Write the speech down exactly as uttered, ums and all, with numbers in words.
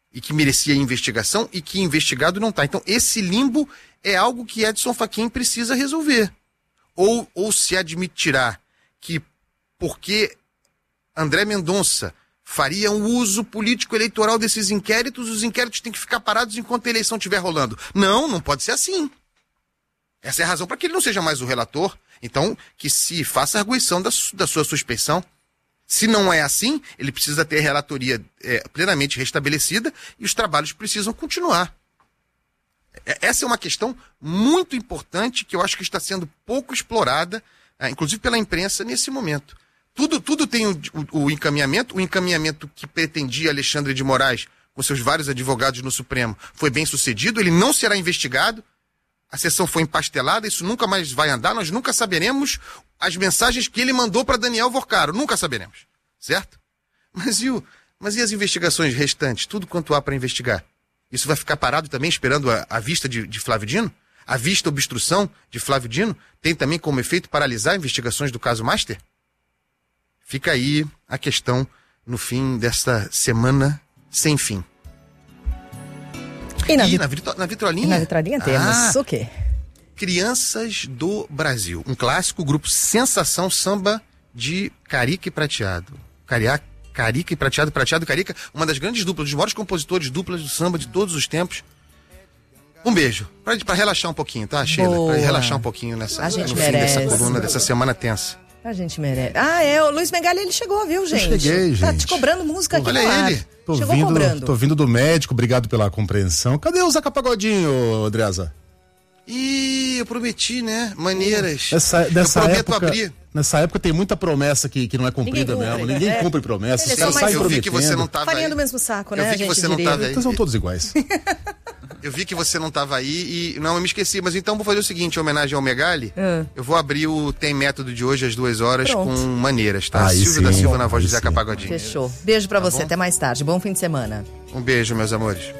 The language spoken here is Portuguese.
e que merecia investigação e que investigado não está. Então, esse limbo é algo que Edson Fachin precisa resolver. Ou, ou se admitirá que porque André Mendonça faria um uso político-eleitoral desses inquéritos, os inquéritos têm que ficar parados enquanto a eleição estiver rolando. Não, não pode ser assim. Essa é a razão para que ele não seja mais o relator. Então, que se faça arguição da, da sua suspeição. Se não é assim, ele precisa ter a relatoria é, plenamente restabelecida e os trabalhos precisam continuar. Essa é uma questão muito importante que eu acho que está sendo pouco explorada, inclusive pela imprensa, nesse momento. Tudo, tudo tem o, o, o encaminhamento, o encaminhamento que pretendia Alexandre de Moraes, com seus vários advogados no Supremo, foi bem sucedido, ele não será investigado, a sessão foi empastelada, isso nunca mais vai andar, nós nunca saberemos as mensagens que ele mandou para Daniel Vorcaro, nunca saberemos, certo? Mas e, o, mas e as investigações restantes, tudo quanto há para investigar? Isso vai ficar parado também, esperando a, a vista de, de Flávio Dino? A vista obstrução de Flávio Dino tem também como efeito paralisar investigações do caso Master? Fica aí a questão no fim desta semana sem fim. E na, e vit... na, vitro... na vitrolinha? E na vitrolinha temos ah, o quê? Crianças do Brasil. Um clássico, grupo Sensação Samba de Carica e Prateado. Carica, Carica e Prateado, Prateado e Carica. Uma das grandes duplas, dos maiores compositores duplas do samba de todos os tempos. Um beijo. Pra, pra relaxar um pouquinho, tá, Sheila? Boa. Pra relaxar um pouquinho nessa, a gente no merece. fim dessa coluna, dessa semana tensa. A gente merece. Ah, é, o Luiz Megali, ele chegou, viu, gente? Eu cheguei, gente. Tá te cobrando música aqui Olha no ar. ele. Tô Chegou vindo, cobrando. tô vindo do médico, obrigado pela compreensão. Cadê o Zeca Pagodinho, Andresa? Ih, eu prometi, né? Maneiras. Essa, nessa eu prometo época, abrir. Nessa época tem muita promessa que, que não é cumprida Ninguém cumpre, mesmo. né? Ninguém É. cumpre promessa. Eles Os caras são saem mais- Eu vi que você prometendo. não tava Farinha aí. do mesmo saco, Eu né? vi que a gente você não diria. tava aí. Então são todos iguais. Eu vi que você não estava aí e não, eu me esqueci, mas então vou fazer o seguinte, em homenagem ao Megali, Ah. eu vou abrir o Tem Método de hoje às duas horas Pronto. com Maneiras, tá? Aí Silvio da sim, Silva na voz aí de Zeca sim. Pagodinho. Fechou. Beijo pra Tá você, bom? até mais tarde. Bom fim de semana. Um beijo, meus amores.